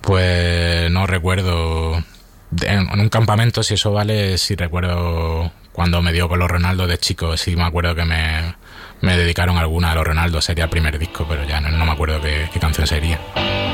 Pues no recuerdo. En un campamento, si eso vale, sí recuerdo cuando me dio con los Ronaldos de chico. Sí me acuerdo que me dedicaron alguna a los Ronaldos, sería el primer disco, pero ya no me acuerdo qué canción sería.